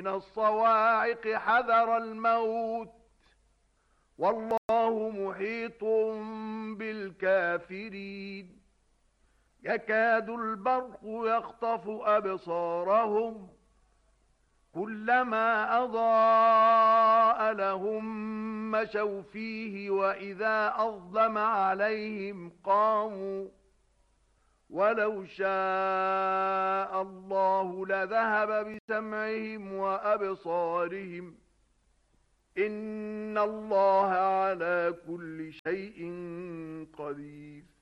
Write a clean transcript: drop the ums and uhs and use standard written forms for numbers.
من الصواعق حذر الموت والله محيط بالكافرين يكاد البرق يخطف أبصارهم كلما أضاء لهم مشوا فيه وإذا أظلم عليهم قاموا ولو شاء الله لذهب بسمعهم وأبصارهم إن الله على كل شيء قدير